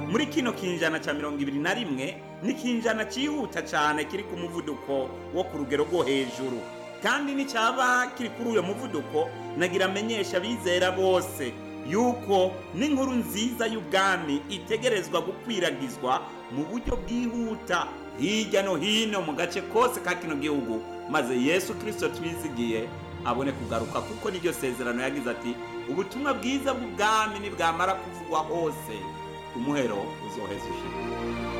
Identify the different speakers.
Speaker 1: muri kino kinjana ca 21 ni kinjana cihuta cane kiri ku muvuduko wo ku rugero rwo hejuru, kandi ni cyaba kiri kuri uyo muvuduko nagira amenyesha bizera bose yuko n'inkuru nziza y'ubwami itegerezwa gukwiragizwa mu buryo bwihuta hirya no hino mu gace kose ka kino gihugu, maze Yesu Kristo twizigiye abone kugaruka, kuko niryo sezerano yagize ati ubutumwa bwiza bw'ubwami nibwamara kuvugwa hose umuhero uzoheza ushira.